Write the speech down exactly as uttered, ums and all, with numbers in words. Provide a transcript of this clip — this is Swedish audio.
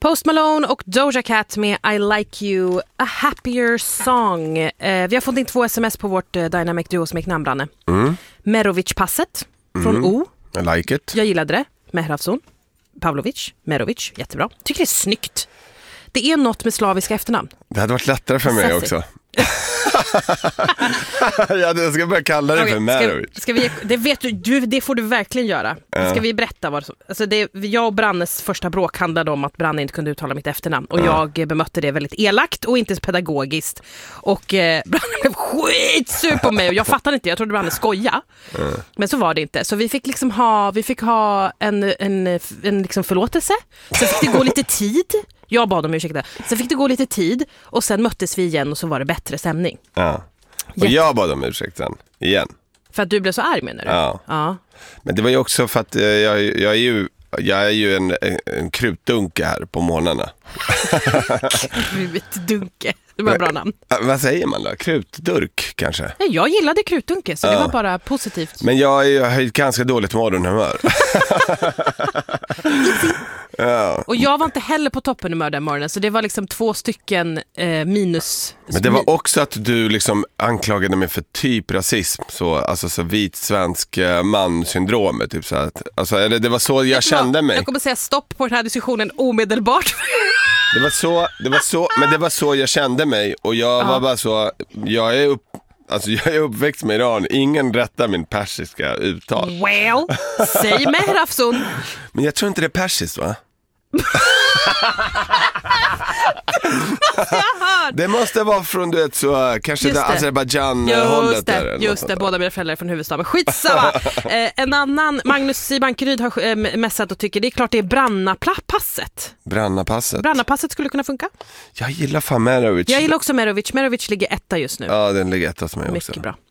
Post Malone och Doja Cat med I Like You, A Happier Song. Eh, vi har fått in två sms på vårt eh, Dynamic Duo-smeknamn, Branne. Mm. Merovic-passet från mm. O. I like it. Jag gillade det. Mehravson. Pavlovic. Merovic. Jättebra. Tycker det är snyggt. Det är något med slaviska efternamn. Det hade varit lättare för mig Sessi. också. Jag ska börja kalla det okay, för Merovic. Ska, ska vi, det vet du, du, det får du verkligen göra. Ja. Ska vi berätta vad alltså det, jag och Brannes första bråk handlade om att Branne inte kunde uttala mitt efternamn. Och ja. jag bemötte det väldigt elakt och inte pedagogiskt. Och eh, Branne blev skitsur på mig och jag fattade inte, jag trodde Branne skoja. Ja. Men så var det inte. Så vi fick liksom ha, vi fick ha en, en, en, en liksom förlåtelse. Så fick det gå lite tid. Jag bad om ursäkta. Sen fick det gå lite tid och sen möttes vi igen och så var det bättre stämning. Ja. Och Jätte... jag bad om ursäkt sen, igen. För att du blev så arg, menar du? Ja. ja. Men det var ju också för att jag, jag är ju jag är ju en, en krutdunke här på morgnarna. Krutdunke. Det var ett bra namn. Vad säger man då? Krutdurk kanske? Nej, jag gillade krutdunke så ja. det var bara positivt. Men jag, jag har ju ganska dåligt morgonhumör. Ja. Och jag var inte heller på toppenhumör den morgonen. Så det var liksom två stycken eh, minus. Men det var också att du liksom anklagade mig för typ rasism. Så, alltså så vit svensk man-syndromet typ så att, alltså, eller det var så jag kände mig. Jag kommer säga stopp på den här diskussionen omedelbart. Det var så, det var så, men det var så jag kände mig. Och jag ja. var bara så, jag är upp Alltså jag är uppväxt med Iran. Ingen rättar min persiska uttal. Well, säg Mehravson. Men jag tror inte det är persiskt, va? Det måste vara från, du vet, så kanske det Azerbaijan-hållet där. Just det, just det. Båda mina föräldrar är från huvudstaden. Skitsamma. eh, En annan, Magnus Sibankeryd har eh, mässat och tycker det är klart det är Brannapasset. Brannapasset. Brannapasset skulle kunna funka. Jag gillar fan Merovic. Jag gillar också Merovic. Merovic ligger etta just nu. Ja, den ligger etta som mig också. Mycket bra.